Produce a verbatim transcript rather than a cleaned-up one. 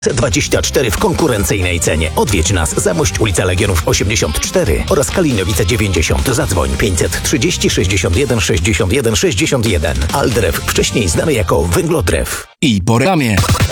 dwadzieścia cztery w konkurencyjnej cenie. Odwiedź nas. Zamość, ulica Legionów osiemdziesiąt cztery oraz Kalinowice dziewięćdziesiąt. Zadzwoń pięćset trzydzieści sześćdziesiąt jeden sześćdziesiąt jeden sześćdziesiąt jeden. Aldrew, wcześniej znany jako Węglodrew. I po reklamie.